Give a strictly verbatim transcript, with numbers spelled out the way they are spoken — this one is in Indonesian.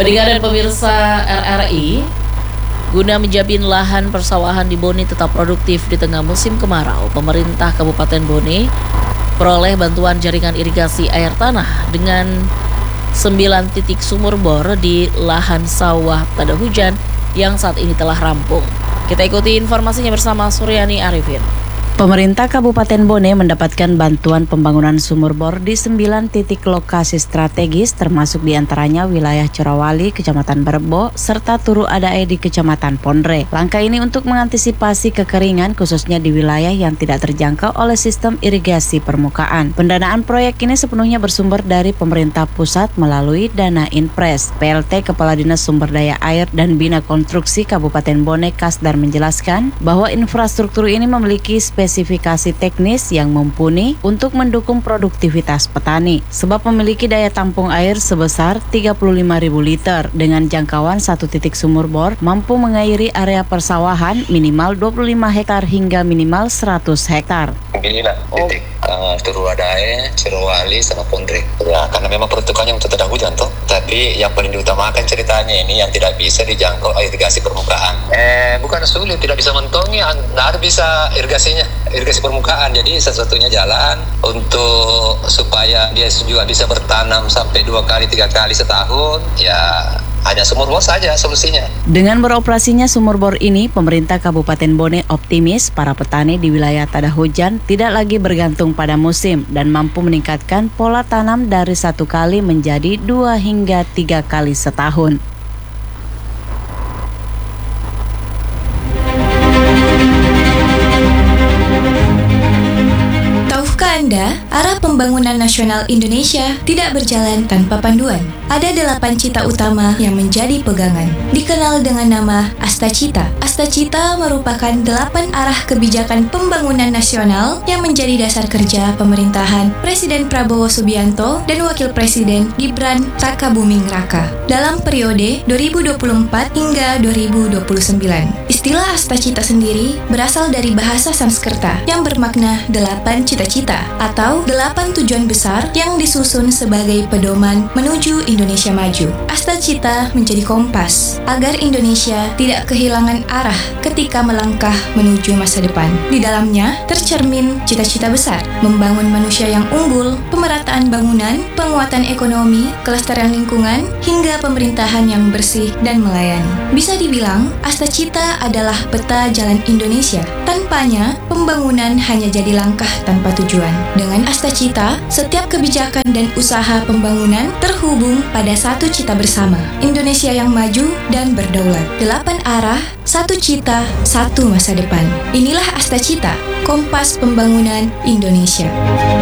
Pendengar dan pemirsa R R I, guna menjamin lahan persawahan di Bone tetap produktif di tengah musim kemarau, pemerintah Kabupaten Bone peroleh bantuan jaringan irigasi air tanah dengan sembilan titik sumur bor di lahan sawah tada hujan yang saat ini telah rampung. Kita ikuti informasinya bersama Suryani Arifin. Pemerintah Kabupaten Bone mendapatkan bantuan pembangunan sumur bor di sembilan titik lokasi strategis, termasuk diantaranya wilayah Corawali, Kecamatan Berbo, serta Turu Adae di Kecamatan Pondre. Langkah ini untuk mengantisipasi kekeringan khususnya di wilayah yang tidak terjangkau oleh sistem irigasi permukaan. Pendanaan proyek ini sepenuhnya bersumber dari pemerintah pusat melalui dana Inpres. P L T Kepala Dinas Sumber Daya Air dan Bina Konstruksi Kabupaten Bone Kasdar menjelaskan bahwa infrastruktur ini memiliki spesifikasi spesifikasi teknis yang mumpuni untuk mendukung produktivitas petani, sebab memiliki daya tampung air sebesar tiga puluh lima ribu liter dengan jangkauan satu titik sumur bor mampu mengairi area persawahan minimal dua puluh lima hektar hingga minimal seratus hektar. Inilah titik uh, Turu Adae, Corawali, sama Pondre. Ya, karena memang peruntukannya untuk tada hujan toh. Tapi yang paling diutamakan ceritanya ini yang tidak bisa dijangkau irigasi permukaan. Eh, bukan sulit, tidak bisa mentongi, tidak ada bisa irigasinya, irigasi permukaan. Jadi satu-satunya jalan untuk supaya dia juga bisa bertanam sampai dua kali, tiga kali setahun, ya hanya sumur bor saja solusinya. Dengan beroperasinya sumur bor ini, pemerintah Kabupaten Bone optimis para petani di wilayah tada hujan tidak lagi bergantung pada musim dan mampu meningkatkan pola tanam dari satu kali menjadi dua hingga tiga kali setahun. Anda, arah pembangunan nasional Indonesia tidak berjalan tanpa panduan. Ada delapan cita utama yang menjadi pegangan, dikenal dengan nama Astacita. Astacita merupakan delapan arah kebijakan pembangunan nasional yang menjadi dasar kerja pemerintahan Presiden Prabowo Subianto dan Wakil Presiden Gibran Rakabuming Raka dalam periode dua ribu dua puluh empat hingga dua ribu dua puluh sembilan. Istilah Astacita sendiri berasal dari bahasa Sanskerta yang bermakna delapan cita-cita atau delapan tujuan besar yang disusun sebagai pedoman menuju Indonesia maju. Astacita menjadi kompas agar Indonesia tidak kehilangan arah ketika melangkah menuju masa depan. Di dalamnya tercermin cita-cita besar, membangun manusia yang unggul, pemerataan bangunan, penguatan ekonomi, kelestarian lingkungan, hingga pemerintahan yang bersih dan melayani. Bisa dibilang, Astacita adalah peta jalan Indonesia. Tanpanya, pembangunan hanya jadi langkah tanpa tujuan. Dengan Astacita, setiap kebijakan dan usaha pembangunan terhubung pada satu cita bersama, Indonesia yang maju dan berdaulat. Delapan arah, satu cita, satu masa depan. Inilah Astacita, kompas pembangunan Indonesia.